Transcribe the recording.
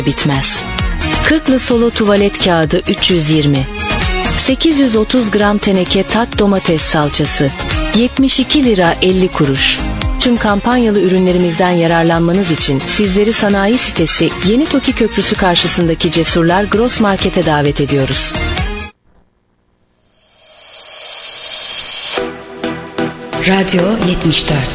bitmez. 40'lı solo tuvalet kağıdı 320. 830 gram teneke tat domates salçası 72 lira 50 kuruş. Tüm kampanyalı ürünlerimizden yararlanmanız için sizleri sanayi sitesi Yeni Toki Köprüsü karşısındaki Cesurlar Gross Market'e davet ediyoruz. Radyo 74.